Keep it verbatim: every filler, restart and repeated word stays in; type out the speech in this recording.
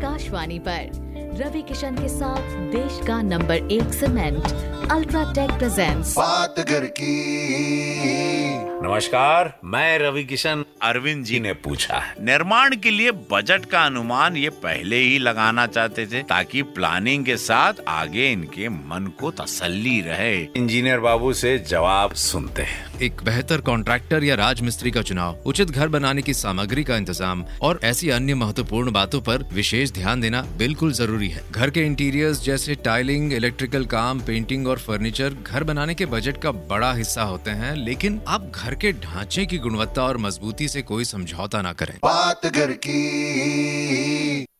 आकाशवाणी पर। रवि किशन के साथ देश का नंबर एक सीमेंट अल्ट्राटेक प्रेजेंट्स बात घर की। नमस्कार, मैं रवि किशन। अरविंद जी ने पूछा है, निर्माण के लिए बजट का अनुमान ये पहले ही लगाना चाहते थे ताकि प्लानिंग के साथ आगे इनके मन को तसल्ली रहे। इंजीनियर बाबू से जवाब सुनते हैं। एक बेहतर कॉन्ट्रैक्टर या राजमिस्त्री का चुनाव, उचित घर बनाने की सामग्री का इंतजाम और ऐसी अन्य महत्वपूर्ण बातों पर विशेष ध्यान देना बिल्कुल जरूरी है। घर के इंटीरियर्स जैसे टाइलिंग, इलेक्ट्रिकल काम, पेंटिंग और फर्नीचर घर बनाने के बजट का बड़ा हिस्सा होते हैं, लेकिन आप घर के ढांचे की गुणवत्ता और मजबूती से कोई समझौता ना करें। बात घर की।